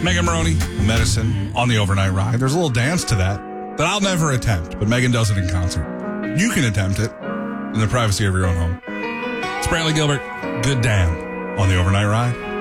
Megan Maroney, Medicine on the overnight ride. There's a little dance to that I'll never attempt, but Megan does it in concert. You can attempt it in the privacy of your own home. It's Brantley Gilbert. Good damn on the overnight ride.